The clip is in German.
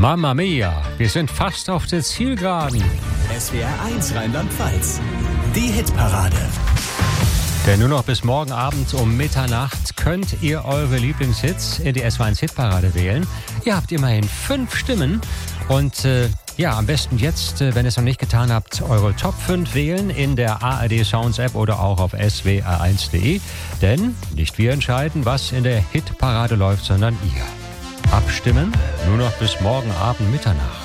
Mamma mia, wir sind fast auf der Zielgeraden. SWR 1 Rheinland-Pfalz, die Hitparade. Denn nur noch bis morgen Abend um Mitternacht könnt ihr eure Lieblingshits in die SWR 1 Hitparade wählen. Ihr habt immerhin 5 Stimmen und am besten jetzt, wenn ihr es noch nicht getan habt, eure Top 5 wählen in der ARD Sounds App oder auch auf swr1.de. Denn nicht wir entscheiden, was in der Hitparade läuft, sondern ihr. Abstimmen nur noch bis morgen Abend Mitternacht.